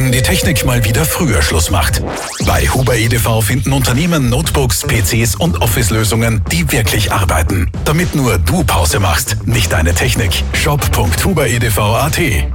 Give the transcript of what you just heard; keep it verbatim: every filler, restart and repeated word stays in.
wenn die Technik mal wieder früher Schluss macht. Bei Huber E D V finden Unternehmen Notebooks, P Cs und Office-Lösungen, die wirklich arbeiten. Damit nur du Pause machst, nicht deine Technik. shop punkt huber punkt e d v punkt a t